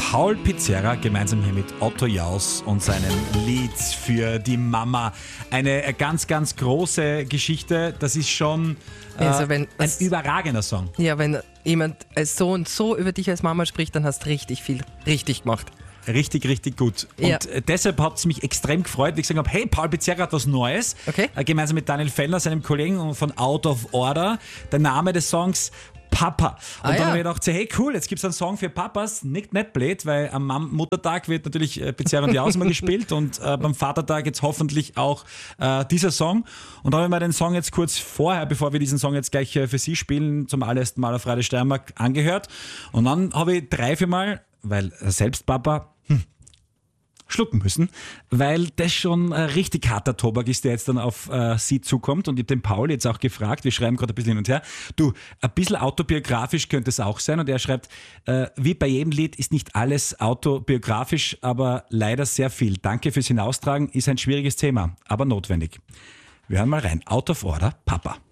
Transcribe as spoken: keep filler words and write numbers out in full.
Paul Pizzerra gemeinsam hier mit Otto Jaus und seinem Lied für die Mama. Eine ganz, ganz große Geschichte. Das ist schon äh, Also wenn ein es- überragender Song. Ja, wenn jemand so und so über dich als Mama spricht, dann hast du richtig viel richtig gemacht. Richtig, richtig gut. Ja. Und äh, deshalb hat es mich extrem gefreut, wie ich gesagt habe, hey, Paul Pizzerra hat was Neues. Okay. Äh, gemeinsam mit Daniel Fellner, seinem Kollegen von Out of Order. Der Name des Songs Papa. Und Ah, dann ja. habe ich gedacht, so, hey cool, jetzt gibt es einen Song für Papas, nicht, nicht blöd, weil am Mam- Muttertag wird natürlich äh, Pizzerra und Jaus mal gespielt und äh, beim Vatertag jetzt hoffentlich auch äh, dieser Song. Und dann habe ich mir den Song jetzt kurz vorher, bevor wir diesen Song jetzt gleich äh, für Sie spielen, zum allerersten Mal auf Radio Steiermark angehört. Und dann habe ich drei, vier Mal, weil äh, selbst Papa, schlucken müssen, weil das schon ein richtig harter Tobak ist, der jetzt dann auf äh, sie zukommt. Und ich habe den Paul jetzt auch gefragt, wir schreiben gerade ein bisschen hin und her, du, ein bisschen autobiografisch könnte es auch sein. Und er schreibt, äh, wie bei jedem Lied ist nicht alles autobiografisch, aber leider sehr viel. Danke fürs Hinaustragen, ist ein schwieriges Thema, aber notwendig. Wir hören mal rein. Out of Order, Papa.